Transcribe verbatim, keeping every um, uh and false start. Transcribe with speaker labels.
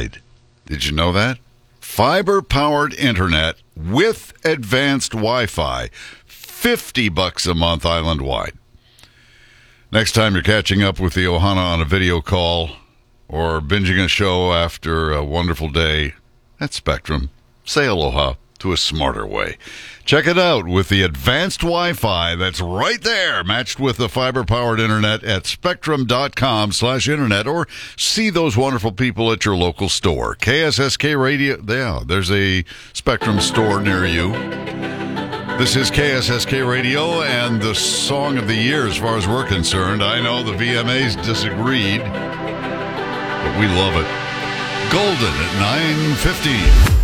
Speaker 1: wide. Did you know that? Fiber-powered internet with advanced Wi-Fi. fifty bucks a month island-wide. Next time you're catching up with the Ohana on a video call or binging a show after a wonderful day at Spectrum, say aloha to a smarter way. Check it out with the advanced Wi-Fi that's right there, matched with the fiber-powered internet at spectrum.com slash internet, or see those wonderful people at your local store. K S S K Radio, yeah, there's a Spectrum store near you. This is K S S K Radio and the song of the year as far as we're concerned. I know the V M As disagreed, but we love it. Golden at nine fifteen.